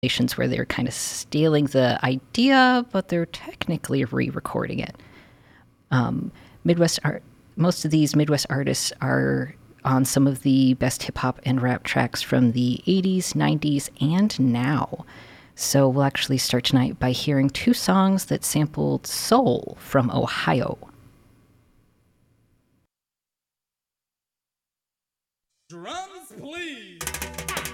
where they're kind of stealing the idea, but they're technically re-recording it. Most of these Midwest artists are on some of the best hip-hop and rap tracks from the 80s, 90s, and now. So we'll actually start tonight by hearing two songs that sampled soul from Ohio. Drum